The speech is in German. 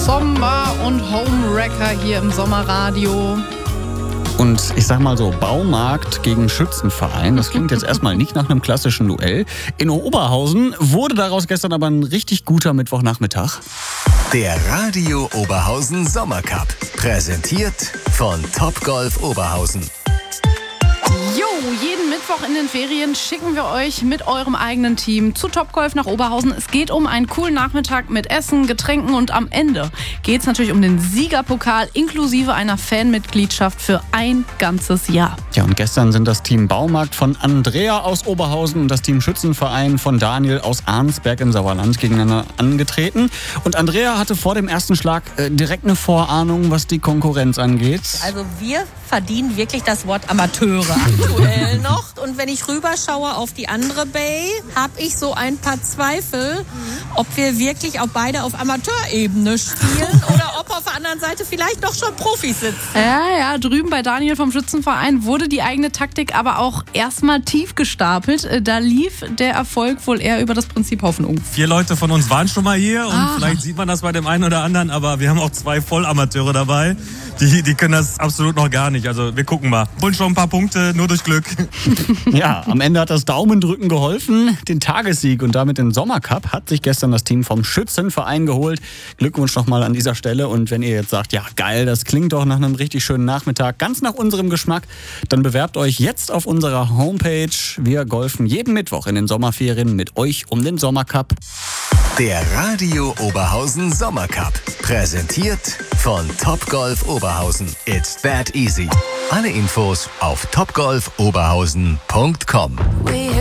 Sommer und Homewrecker hier im Sommerradio. Und ich sag mal so, Baumarkt gegen Schützenverein, das klingt jetzt erstmal nicht nach einem klassischen Duell. In Oberhausen wurde daraus gestern aber ein richtig guter Mittwochnachmittag. Der Radio Oberhausen Sommercup, präsentiert von Topgolf Oberhausen. Jo, jeden Mittwoch in den Ferien schicken wir euch mit eurem eigenen Team zu Topgolf nach Oberhausen. Es geht um einen coolen Nachmittag mit Essen, Getränken und am Ende geht es natürlich um den Siegerpokal inklusive einer Fanmitgliedschaft für ein ganzes Jahr. Ja, und gestern sind das Team Baumarkt von Andrea aus Oberhausen und das Team Schützenverein von Daniel aus Arnsberg im Sauerland gegeneinander angetreten. Und Andrea hatte vor dem ersten Schlag direkt eine Vorahnung, was die Konkurrenz angeht. Also wir verdienen wirklich das Wort Amateure aktuell noch. Und wenn ich rüberschaue auf die andere Bay, habe ich so ein paar Zweifel, ob wir wirklich auch beide auf Amateurebene spielen oder ob auf der anderen Seite vielleicht doch schon Profis sitzen. Ja, drüben bei Daniel vom Schützenverein wurde die eigene Taktik aber auch erstmal tief gestapelt. Da lief der Erfolg wohl eher über das Prinzip Hoffnung. 4 Leute von uns waren schon mal hier und vielleicht sieht man das bei dem einen oder anderen, aber wir haben auch 2 Vollamateure dabei. Die können das absolut noch gar nicht. Also wir gucken mal. Holen schon ein paar Punkte, nur durch Glück. Ja, am Ende hat das Daumendrücken geholfen. Den Tagessieg und damit den Sommercup hat sich gestern das Team vom Schützenverein geholt. Glückwunsch nochmal an dieser Stelle. Und wenn ihr jetzt sagt, ja geil, das klingt doch nach einem richtig schönen Nachmittag, ganz nach unserem Geschmack, dann bewerbt euch jetzt auf unserer Homepage. Wir golfen jeden Mittwoch in den Sommerferien mit euch um den Sommercup. Der Radio Oberhausen Sommercup, präsentiert von Topgolf Oberhausen. It's that easy. Alle Infos auf topgolfoberhausen.com.